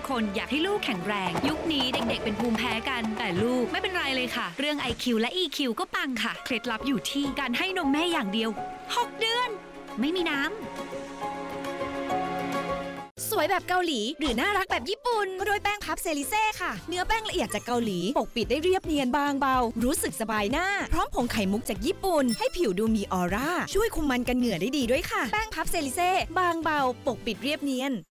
กคนอยากให้ลูกแข็งแรงยุคนี้เด็กๆเป็นภูมิแพ้กันแต่ลูกไม่เป็นไรเลยค่ะเรื่อง IQ และ EQ ก็ปังค่ะเคล็ดลับอยู่ที่การให้นมแม่อย่างเดียว6 เดือนไม่มีน้ำสวยแบบเกาหลีหรือน่ารักแบบญี่ปุ่นก็ด้วยแป้งพับเซริเซ่ค่ะเนื้อแป้งละเอียดจากเกาหลีปกปิดได้เรียบเนียนบางเบารู้สึกสบายหน้าพร้อมผงไข่มุกจากญี่ปุ่นให้ผิวดูมีออร่าช่วยคุมมันกันเหงื่อได้ดีด้วยค่ะแป้งพับเซริเซ่บางเบาปกปิดเรียบเนียน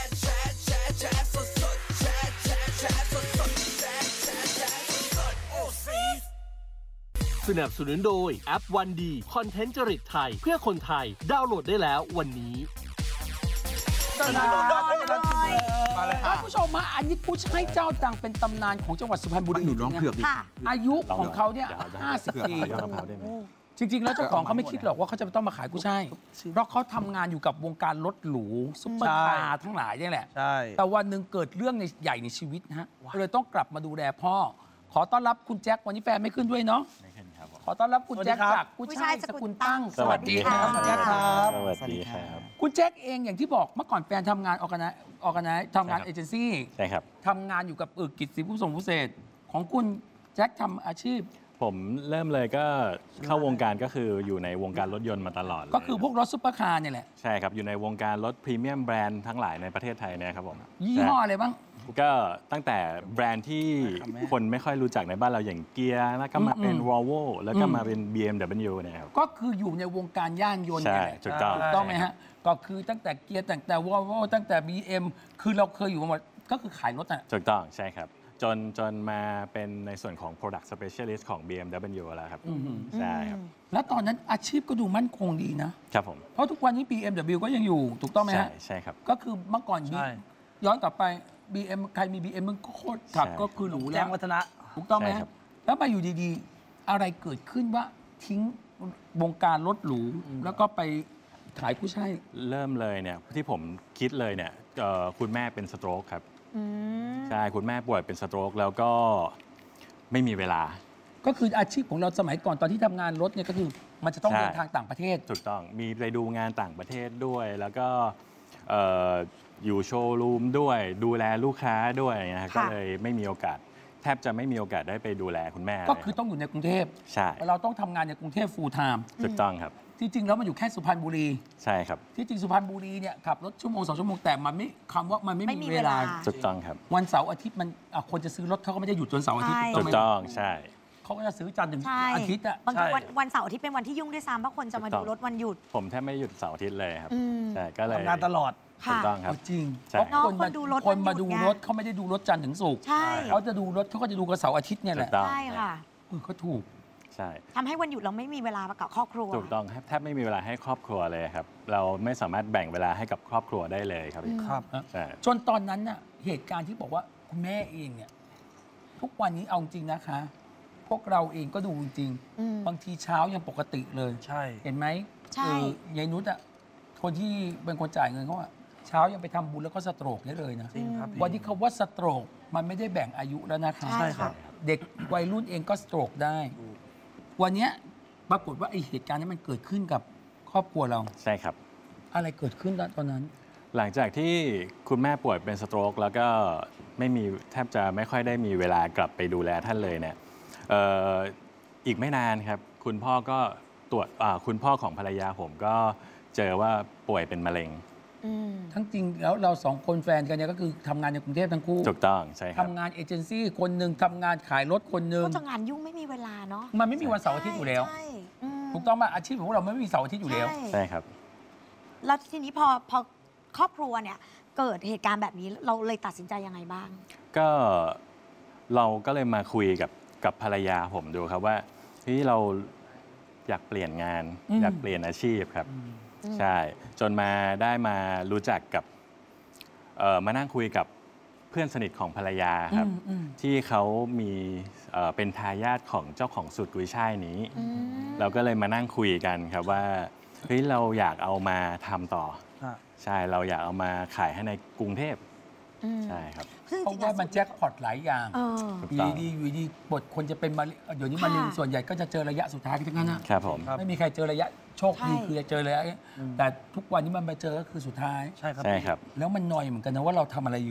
สนับสนุนโดยแอปวันดีคอนเทนต์จริตไทยเพื่อคนไทยดาวน์โหลดได้แล้ววันนี้ท่านผู้ชมมาอันนี้ผู้ใช้เจ้าดังเป็นตำนานของจังหวัดสุพรรณบุรีหนูร้องเผือกดิอายุของเขาเนี่ย50 ปีจริงๆแล้วเจ้าของเขาไม่คิดหรอกว่าเขาจะต้องมาขายกุ้ยช่ายเพราะเขาทำงานอยู่กับวงการรถหรูซุปเปอร์คาร์ทั้งหลายนี่แหละแต่วันหนึ่งเกิดเรื่องใหญ่ในชีวิตนะฮะเลยต้องกลับมาดูแลพ่อขอต้อนรับคุณแจ็ควันนี้แฟนไม่ขึ้นด้วยเนาะขอต้อนรับคุณแจ็คจากกุ้ยช่ายสกุลตั้งสวัสดีครับคุณแจ็คครับสวัสดีครับคุณแจ็คเองอย่างที่บอกเมื่อก่อนแฟนทำงานออกกันทำงานเอเจนซี่ใช่ครับทำงานอยู่กับกิจสิผู้ทรงพิเศษของคุณแจ็คทำอาชีพผมเริ่มเลยก็เข้าวงการก็คืออยู่ในวงการรถยนต์มาตลอดก็คือพวกรถซุปเปอร์คาร์เนี่ยแหละใช่ครับอยู่ในวงการรถพรีเมียมแบรนด์ทั้งหลายในประเทศไทยเนี่ยครับผมยี่ห้ออะไรบ้างก็ตั้งแต่แบรนด์ที่คนไม่ค่อยรู้จักในบ้านเราอย่างเกียร์แล้วก็มาเป็น Volvo แล้วก็มาเป็น BMW เนี่ยครับก็คืออยู่ในวงการย่านยนต์ใช่ถูกต้องไหมฮะก็คือตั้งแต่เกียร์ตั้งแต่ Volvo ตั้งแต่ BM คือเราเคยอยู่มาหมดก็คือขายรถอ่ะถูกต้องใช่ครับจนมาเป็นในส่วนของ Product Specialist ของ BMW แล้วครับใช่ครับแล้วตอนนั้นอาชีพก็ดูมั่นคงดีนะครับผมเพราะทุกวันนี้ BMW ก็ยังอยู่ถูกต้องไหมฮะใช่ครับก็คือเมื่อก่อนย้อนกลับไป BM ใครมี BM มันก็โคตรขับก็คือหรูแล้วแจ้งวัฒนะถูกต้องไหมแล้วมาอยู่ดีๆอะไรเกิดขึ้นว่าทิ้งวงการรถหรูแล้วก็ไปขายกุ้ยช่ายเริ่มเลยเนี่ยที่ผมคิดเลยเนี่ยคุณแม่เป็นสโตรกครับใช่คุณแม่ป่วยเป็นสโตรกแล้วก็ไม่มีเวลาก็คืออาชีพของเราสมัยก่อนตอนที่ทำงานรถเนี่ยก็คือมันจะต้องเดินทางต่างประเทศถูกต้องมีไปดูงานต่างประเทศด้วยแล้วก็อยู่โชว์รูมด้วยดูแลลูกค้าด้วยนะก็เลยไม่มีโอกาสแทบจะไม่มีโอกาสได้ไปดูแลคุณแม่ก็คือต้องอยู่ในกรุงเทพใช่เราต้องทำงานในกรุงเทพฟูลไทม์ถูกต้องครับที่จริงแล้วมันอยู่แค่สุพรรณบุรีใช่ครับที่จริงสุพรรณบุรีเนี่ยขับรถชั่วโมง2 ชั่วโมงแต่มันไม่คำว่ามันไม่มีเวลาถูกต้องครับวันเสาร์อาทิตย์มันคนจะซื้อรถเขาก็ไม่ได้หยุดจนเสาร์อาทิตย์ถูกต้องใช่เขาก็จะซื้อจันทร์ถึงอาทิตย์อ่ะบางทีวันเสาร์อาทิตย์เป็นวันที่ยุ่งด้วยซ้ำเพราะคนจะมาดูรถวันหยุดผมแทบไม่หยุดเสาร์อาทิตย์เลยครับใช่ก็เลยทำงานตลอดถูกต้องครับจริงคนมาดูรถเขาไม่ได้ดูรถจันทร์ถึงศุกร์เขาจะดูรถเขาก็จะดูกับเสาร์อาทิตย์เนี่ยแหละใช่ค่ะเขาถูกใช่ทำให้วันหยุดเราไม่มีเวลากับครอบครัวถูกต้องแทบไม่มีเวลาให้ครอบครัวเลยครับเราไม่สามารถแบ่งเวลาให้กับครอบครัวได้เลยครับจนตอนนั้นน่ะเหตุการณ์ที่บอกว่าคุณแม่เองเนี่ยทุกวันนี้เอาจริงนะคะพวกเราเองก็ดูจริงบางทีเช้ายังปกติเลยใช่เห็นไหมยายนุชอ่ะคนที่เป็นคนจ่ายเงินเขาอ่ะเช้ายังไปทำบุญแล้วก็สโตรกได้เลยนะวันนี้เขาว่าสโตรกมันไม่ได้แบ่งอายุแล้วนะคะใช่ครับเด็กวัยรุ่นเองก็สโตรกได้วันนี้ปรากฏว่าไอเหตุการณ์นี้มันเกิดขึ้นกับครอบครัวเราใช่ครับอะไรเกิดขึ้นตอนนั้นหลังจากที่คุณแม่ป่วยเป็นสโตรกแล้วก็แทบจะไม่ค่อยได้มีเวลากลับไปดูแลท่านเลยเนี่ยอีกไม่นานครับคุณพ่อก็ตรวจคุณพ่อของภรรยาผมก็เจอว่าป่วยเป็นมะเร็งทั้งจริงแล้วเราสองคนแฟนกันเนี่ยก็คือทำงานในกรุงเทพทั้งคู่ถูกต้องใช่ครับทำงานเอเจนซี่คนหนึ่งทำงานขายรถคนหนึ่งก็จะงานยุ่งไม่มีเวลาเนาะมันไม่มีวันเสาร์อาทิตย์อยู่แล้วถูกต้องไหมอาชีพของเราไม่มีเสาร์อาทิตย์อยู่แล้วใช่ครับแล้วทีนี้พอครอบครัวเนี่ยเกิดเหตุการณ์แบบนี้เราเลยตัดสินใจยังไงบ้างก็เราก็เลยมาคุยกับภรรยาผมดูครับว่าที่เราอยากเปลี่ยนงานอยากเปลี่ยนอาชีพครับใช่จนมารู้จักกับมานั่งคุยกับเพื่อนสนิทของภรรยาครับที่เขามีเป็นทายาทของเจ้าของสูตรกุยช่ายนี้เราก็เลยมานั่งคุยกันครับว่าเฮ้ยเราอยากเอามาทำต่อใช่เราอยากเอามาขายให้ในกรุงเทพใช่ครับเพราะว่ามันแจ็คพอตหลายอย่างอยู่ดีบทคนจะเป็นมาเดี๋ยวนี้มะเร็งส่วนใหญ่ก็จะเจอระยะสุดท้ายทั้งนั้นนะครับผมไม่มีใครเจอระยะโชคดีคือจะเจอระยะแต่ทุกวันนี้มันไปเจอก็คือสุดท้ายใช่ครับแล้วมันนอยเหมือนกันนะว่าเราทำอะไรอยู่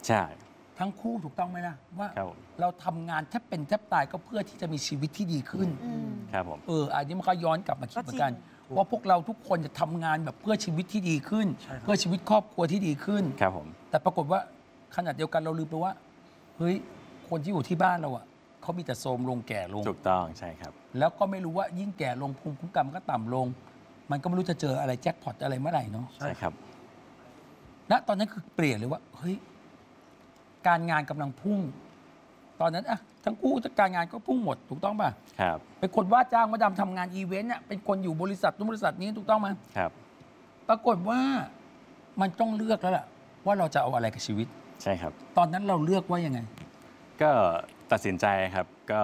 ใช่ทั้งคู่ถูกต้องไหมล่ะว่าครับผมเราทำงานแทบเป็นแทบตายก็เพื่อที่จะมีชีวิตที่ดีขึ้นครับผมอันนี้มันก็ย้อนกลับมาคิดเหมือนกันว่าพวกเราทุกคนจะทำงานแบบเพื่อชีวิตที่ดีขึ้น เพื่อชีวิตครอบครัวที่ดีขึ้นครับผมแต่ปรากฏว่าขณะเดียวกันเราลืมไปว่าเฮ้ยคนที่อยู่ที่บ้านเราอ่ะเขามีแต่โทรมลงแก่ลงถูกต้องใช่ครับแล้วก็ไม่รู้ว่ายิ่งแก่ลงภูมิคุ้มกันมันก็ต่ำลง มันก็ไม่รู้จะเจออะไรแจ็คพอตอะไรเมื่อไหร่เนาะใช่ครับณตอนนั้นคือเปลี่ยนเลยว่าเฮ้ยการงานกำลังพุ่ง ตอนนั้นอะทั้งคู่การงานก็พุ่งหมดถูกต้องป่ะครับเป็นคนว่าจ้างมาดำทำงานอีเวนต์เนี่ยเป็นคนอยู่บริษัทนู้นบริษัทนี้ถูกต้องไหมครับปรากฏว่ามันต้องเลือกแล้วล่ะว่าเราจะเอาอะไรกับชีวิตใช่ครับตอนนั้นเราเลือกว่ายังไงก็ตัดสินใจครับก็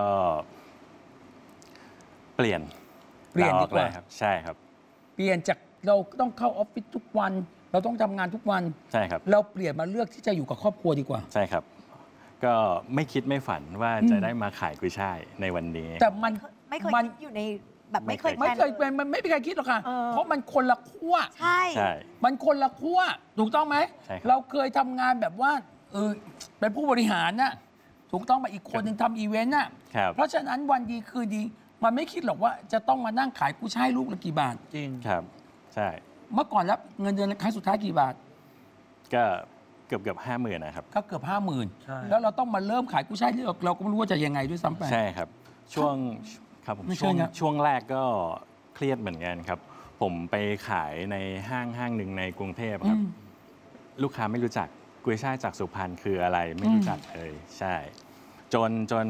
เปลี่ยนดีกว่าครับใช่ครับเปลี่ยนจากเราต้องเข้าออฟฟิศทุกวัน เราต้องทำงานทุกวันใช่ครับเราเปลี่ยนมาเลือกที่จะอยู่กับครอบครัวดีกว่าใช่ครับ ก็ไม่คิดไม่ฝันว่าจะได้มาขายกุยช่ายในวันนี้แต่มันไม่เคยมันคิดอยู่ในแบบไม่เคยไม่เคยแพลเป็นมันไม่มีใครคิดหรอกค่ะเออเพราะมันคนละขั้วใช่ใช่มันคนละขั้วถูกต้องไหมใช่ครับเราเคยทำงานแบบว่าเป็นผู้บริหารน่ะถูกต้องมาอีกคนหนึ่งทำอีเวนต์น่ะครับเพราะฉะนั้นวันดีคืนดี มันไม่คิดหรอกว่าจะต้องมานั่งขายกุ้ยช่ายลูกละกี่บาทจริงครับ ใช่เมื่อก่อนรับเงินเดือนครั้งสุดท้ายกี่บาทก็เกือบ50,000นะครับก็เกือบใช่ 50,000แล้วเราต้องมาเริ่มขายกุ้ยช่ายที่เราก็ไม่รู้ว่าจะยังไงด้วยซ้ำไปใช่ครับ ช่วงครับผมไม่เชิช่วญงครับช่วงแรกก็เครียดเหมือนกันครับ ผมไปขายในห้างหนึ่งในกรุงเทพครับ ลูกค้าไม่รู้จักกุยช่ายจากสุพรรณคืออะไรไม่รู้จักเลยใช่ จน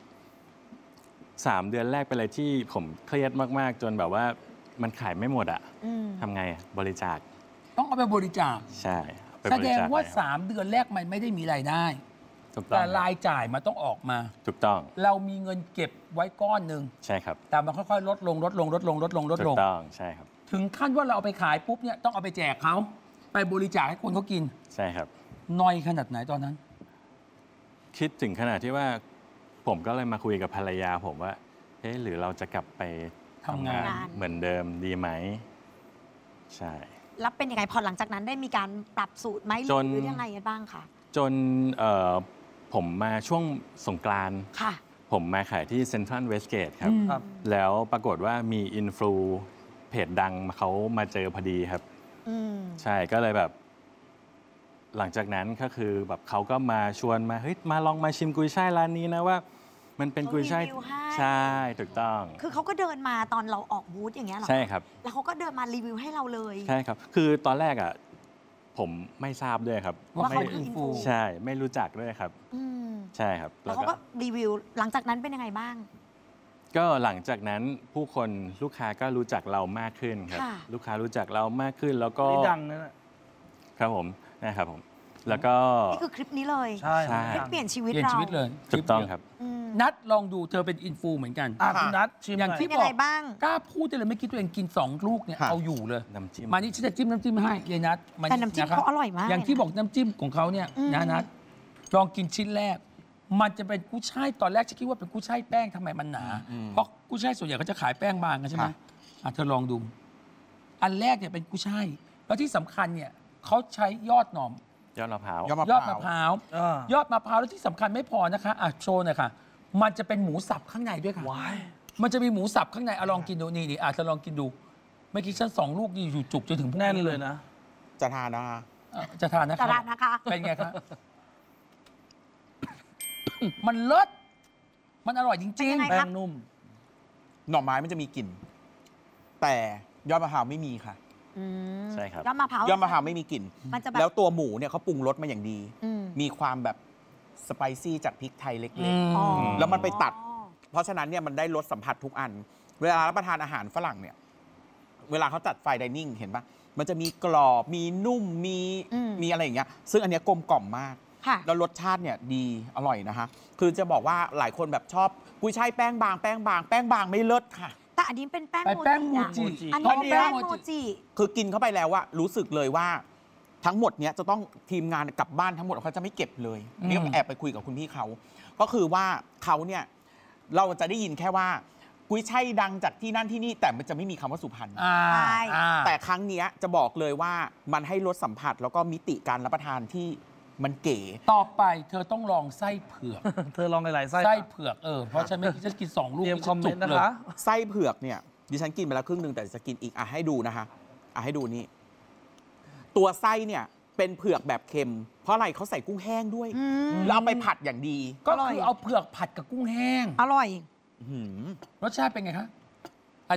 3 เดือนแรกไปเลยที่ผมเครียดมากๆ จนแบบว่ามันขายไม่หมดอะทำไงอะบริจาคต้องเอาไปบริจาคใช่ไปแสบดริงจาคว่าเลยครับ 3 เดือนแรกมันไม่ได้มีรายได้ถูกต้องแต่รายจ่ายมันต้องออกมาถูกต้องเรามีเงินเก็บไว้ก้อนหนึ่งใช่ครับแต่มันค่อยๆลดลงถูกต้องใช่ครับถึงขั้นว่าเราเอาไปขายปุ๊บเนี่ยต้องเอาไปแจกเขาไปบริจาคให้คนเขากินใช่ครับน้อยขนาดไหนตอนนั้นคิดถึงขนาดที่ว่าผมก็เลยมาคุยกับภรรยาผมว่าเฮ้ยหรือเราจะกลับไปทำงานเหมือนเดิมดีไหมใช่แล้วเป็นยังไงพอหลังจากนั้นได้มีการปรับสูตรไหมหจนรือยังไงกันบ้างคะจนผมมาช่วงสงกรานต์ค่ะผมมาขายที่เซ็นทรัลเวสเกตครับครับแล้วปรากฏว่ามีอินฟลูเพจดังเขามาเจอพอดีครับอืมใช่ก็เลยแบบ หลังจากนั้นก็คือแบบเขาก็มาชวนมาเฮ้ยมาลองมาชิมกุยช่ายร้านนี้นะว่า มันเป็นกุยช่ายเขารีวิวให้ใช่ถูกต้องคือเขาก็เดินมาตอนเราออกบูธอย่างเงี้ยเหรอใช่ครับแล้วเขาก็เดินมารีวิวให้เราเลยใช่ครับ คือตอนแรกอ่ะผมไม่ทราบด้วยครับว่าเขาไม่คืออินฟูใช่ไม่รู้จักด้วยครับอืมใช่ครับแล้วเขาก็รีวิว หลังจากนั้นเป็นยังไงบ้างก็หลังจากนั้นผู้คนลูกค้าก็รู้จักเรามากขึ้นครับค่ะลูกค้ารู้จักเรามากขึ้น แล้วก็นี่ดังนะน่ะครับผมนะครับผม แล้วก็นี่คือคลิปนี้เลยใช่ใช่คลิปเปลี่ยนชีวิตเปลี่ยนเราชีวิตเลยถูกต้องครับอืมนัดลองดูเธอเป็นอินฟูเหมือนกันคุณนัทชิมอย่างหน่ที่เป็นยังไงบ้างกล้าพูดได้เลยไม่คิดตัวเองกิน 2 ลูกเนี่ยค่ะเอาอยู่เลยน้ำจิ้มมานี่ฉันจะจิ้มน้ำจิ้มให้ยายนัทาแต่น้ำจิ้มะครับเขาอร่อยมากอย่างที่เลยนะบอกน้ำจิ้มของเขาเนี่ยอืมนะนัทลองกินชิ้นแรก มันจะเป็นกุ้ยช่ายตอนแรกฉันคิดว่าเป็นกุ้ยช่ายแป้งทำไมมันหนา เพราะกุ้ยช่ายส่วนใหญ่เขาจะขายแป้งบางกันใช่ไหมค่ะเธอลองดู อันแรกเนี่ยเป็นกุ้ยช่ายแล้วที่สำคัญเนี่ยเขาใช้ยอดหน่อมยอดมะพร้าวยอดมะยอดพมะร้าวพร้าว ยอดมะพร้าวแล้วที่สำคัญไม่พอนะคะโชว์หน่อยค่ะ มันจะเป็นหมูสับข้างในด้วยค่ะว้ายมันจะมีหมูสับข้างในลองกินดูนี่จะลองกินดูเมื่อกี้ฉัน2 ลูกนี่อยู่จุกจนถึงพรุ่งแน่นเลยนะจะทานนะคะจะทานนะกคระรัดาษนะคะเป็นไงครับ มันเลิศมันอร่อยจเป็นริงยังไงแป้คะงนุ่มหน่อไม้มันจะมีกลิ่น แต่ยอดมะพร้าวไม่มีค่ะอืมใช่ครับยอดมะพร้าวยอดมะพร้าวไม่มีกลิ่นมันจะแบบแล้วตัวหมูเนี่ยเขาปรุงรสมาอย่างดีอืมมีความแบบสไปซี่จากพริกไทยเล็กอ๋อแล้วมันไปตัด ๆ เพราะฉะนั้นเนี่ยมันได้รสสัมผัสทุกอัน เวลารับประทานอาหารฝรั่งเนี่ย เวลาเขาจัดไฟน์ไดนิ่งเห็นปะมันจะมีกรอบ มีนุ่ม มีอะไรอย่างเงี้ย ซึ่งอันเนี้ยกลมกล่อมมากค่ะแล้วรสชาติเนี่ยดีอร่อยนะคะ คือจะบอกว่าหลายคนแบบชอบกุ้ยช่ายแป้งบาง แป้งบาง แป้งบางไม่เลิศค่ะแต่อันนี้เป็นแป้งๆไปแป้งโมอะจิอันนี้เป็นแป้งโมจิคือกินเข้าไปแล้วว่ารู้สึกเลยว่าทั้งหมดเนี้ยจะต้องทีมงานกลับบ้านทั้งหมดเขาจะไม่เก็บเลยนี่แอบไปคุยกับคุณพี่เขา ก็คือว่าเขาเนี่ยเราจะได้ยินแค่ว่ากุ้ยช่ายดังจากที่นั่นที่นี่แต่มันจะไม่มีคำว่าสุพรรณใช่แต่ครั้งเนี้ยจะบอกเลยว่ามันให้รสสัมผัสแล้วก็มิติการรับประทานที่มันเก๋ต่อไปเธอต้องลองไส้เผือกเธอลองหลายๆไส้ไส้เผือกเพราะฉันไม่ฉันกิน2 ลูกเตรียมคอมเมนต์นะเลยคะไส้เผือกเนี่ยดิฉันกินไปแล้วครึ่งหนึ่งแต่จะกินอีกให้ดูนะคะให้ดูนี่ตัวไส้เนี่ยเป็นเผือกแบบเค็มเพราะอะไรเขาใส่กุ้งแห้งด้วยแล้วเอาไปผัดอย่างดีก็คือเอาเผือกผัดกับกุ้งแห้งอร่อยหืมรสชาติเป็นไงคะ